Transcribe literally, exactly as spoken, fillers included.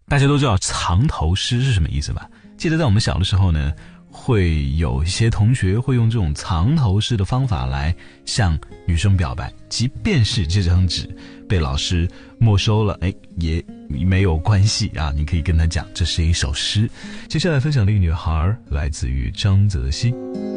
大家都知道藏头诗是什么意思吧？记得在我们小的时候呢，会有一些同学会用这种藏头诗的方法来向女生表白，即便是这张纸被老师没收了，哎，也没有关系啊，你可以跟他讲这是一首诗。接下来分享的一个女孩来自于张泽熙。